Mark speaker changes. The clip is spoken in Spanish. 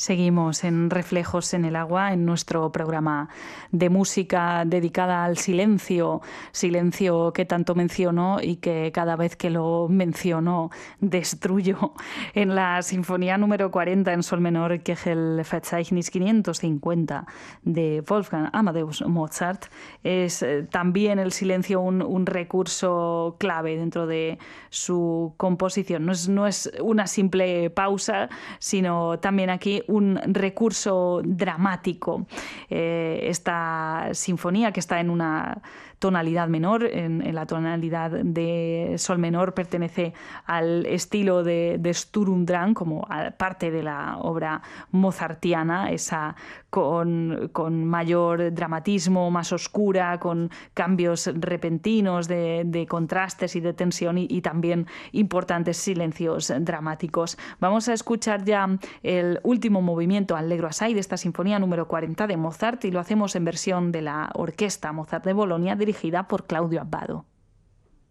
Speaker 1: Seguimos en Reflejos en el Agua, en nuestro programa de música dedicada al silencio, silencio que tanto menciono y que cada vez que lo menciono destruyo. En la Sinfonía número 40 en sol menor, que es el Verzeichnis 550 de Wolfgang Amadeus Mozart, es también el silencio un recurso clave dentro de su composición. No es una simple pausa, sino también aquí un recurso dramático. Esta sinfonía, que está en una tonalidad menor, en la tonalidad de sol menor, pertenece al estilo de Sturm und Drang, como parte de la obra mozartiana, esa con mayor dramatismo, más oscura, con cambios repentinos de contrastes y de tensión y también importantes silencios dramáticos. Vamos a escuchar ya el último movimiento Allegro assai de esta sinfonía número 40 de Mozart, y lo hacemos en versión de la Orquesta Mozart de Bolonia, dirigida por Claudio Abbado.